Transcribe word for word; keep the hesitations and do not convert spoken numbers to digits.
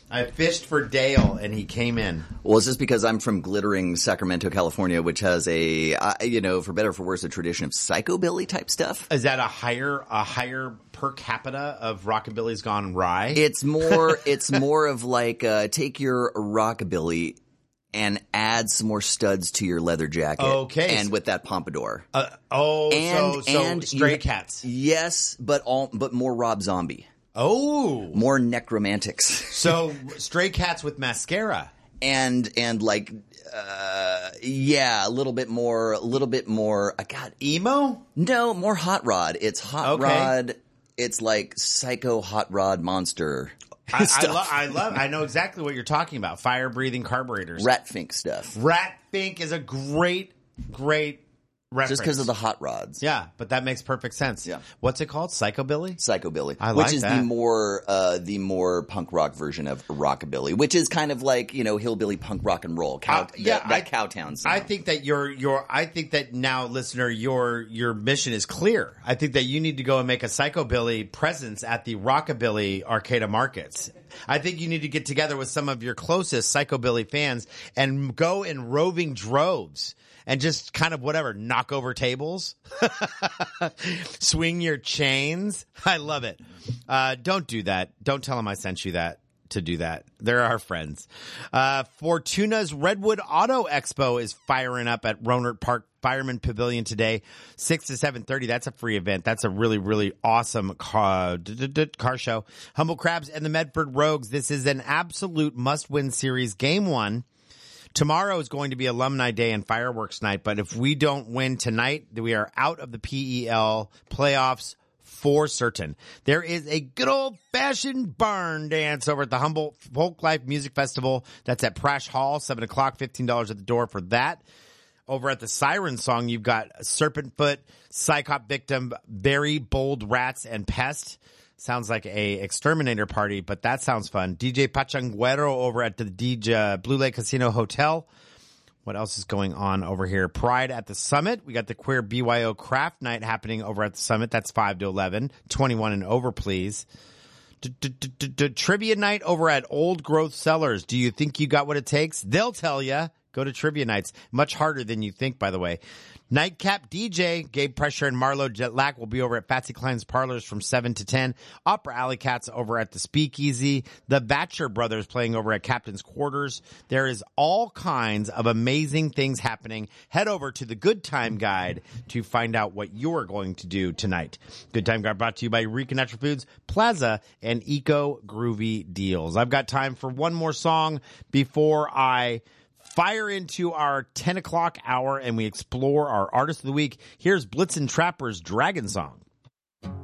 I fished for Dale, and he came in. Well, it's just because I'm from glittering Sacramento, California, which has a, uh, you know, for better or for worse, a tradition of psychobilly type stuff. Is that a higher a higher per capita of Rockabilly's Gone Rye? It's more, it's more of like, uh, take your rockabilly and add some more studs to your leather jacket. Okay. And with that pompadour. Uh, oh, and, so, so and Stray you, Cats. Yes, but all, but more Rob Zombie. Oh. More necromantics. So Stray Cats with mascara. And, and like, uh, yeah, a little bit more, a little bit more, I got emo? No, more Hot Rod. It's Hot Okay. Rod. It's like psycho Hot Rod monster. I, I, lo- I love, I know exactly what you're talking about. Fire breathing carburetors. Rat Fink stuff. Rat Fink is a great, great reference. Just because of the hot rods. Yeah, but that makes perfect sense. Yeah. What's it called? Psychobilly? Psychobilly. I which like is that. the more uh the more punk rock version of rockabilly, which is kind of like, you know, hillbilly punk rock and roll. Cow, Uh, yeah, that, that I- Cowtown sound. I think that your your I think that now, listener, your your mission is clear. I think that you need to go and make a psychobilly presence at the Rockabilly Arcata Markets. I think you need to get together with some of your closest psychobilly fans and go in roving droves and just kind of whatever, knock over tables, swing your chains. I love it. Uh, don't do that. Don't tell them I sent you that. To do that. They're our friends. Uh, Fortuna's Redwood Auto Expo is firing up at Rohnert Park Fireman Pavilion today, six to seven thirty. That's a free event. That's a really, really awesome car, car show. Humble Crabs and the Medford Rogues. This is an absolute must-win series. Game one. Tomorrow is going to be Alumni Day and Fireworks Night, but if we don't win tonight, we are out of the P E L playoffs for certain. There is a good old-fashioned barn dance over at the Humboldt Folk Life Music Festival. That's at Prash Hall, seven o'clock, fifteen dollars at the door for that. Over at the Siren Song, you've got Serpent Foot, Psychop Victim, Very Bold Rats, and Pest. Sounds like a exterminator party, but that sounds fun. D J Pachanguero over at the D J Blue Lake Casino Hotel. What else is going on over here? Pride at the Summit. We got the Queer B Y O Craft Night happening over at the Summit. That's five to eleven. twenty-one and over, please. Trivia night over at Old Growth Cellars. Do you think you got what it takes? They'll tell you. Go to trivia nights. Much harder than you think, by the way. Nightcap D J, Gabe Pressure and Marlo Jetlack will be over at Patsy Cline's Parlors from seven to ten. Opera Alley Cats over at the Speakeasy. The Batcher Brothers playing over at Captain's Quarters. There is all kinds of amazing things happening. Head over to the Good Time Guide to find out what you're going to do tonight. Good Time Guide brought to you by Eureka Natural Foods, Plaza, and Eco Groovy Deals. I've got time for one more song before I fire into our ten o'clock hour and we explore our Artist of the Week. Here's Blitzen Trapper's Dragon Song.